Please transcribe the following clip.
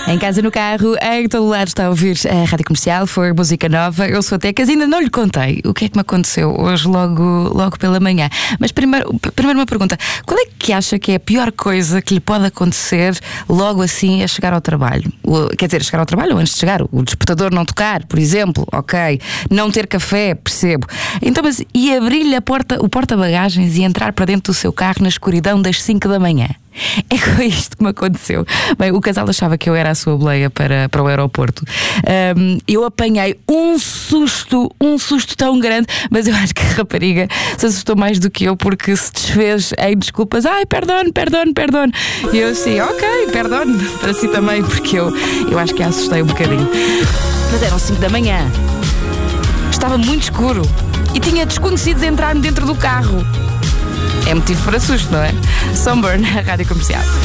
Em casa, no carro, em todo lado está a ouvir a Rádio Comercial. Foi música nova. Eu sou a Tecas, ainda não lhe contei o que é que me aconteceu hoje logo pela manhã. Mas primeiro uma pergunta: qual é que acha que é a pior coisa que lhe pode acontecer logo assim a chegar ao trabalho? Quer dizer, chegar ao trabalho ou antes de chegar? O despertador não tocar, por exemplo, ok. Não ter café, percebo. Então, mas e abrir-lhe o porta-bagagens e entrar para dentro do seu carro na escuridão das 5 da manhã? É com isto que me aconteceu. Bem, o casal achava que eu era a sua boleia para o aeroporto. Eu apanhei um susto tão grande, mas eu acho que a rapariga se assustou mais do que eu, porque se desfez em desculpas. Ai, perdão. E eu assim, ok, perdão para si também, porque eu acho que a assustei um bocadinho. Mas eram 5 da manhã, estava muito escuro e tinha desconhecidos a entrar-me dentro do carro. É motivo para susto, não é? Somber na Rádio Comercial.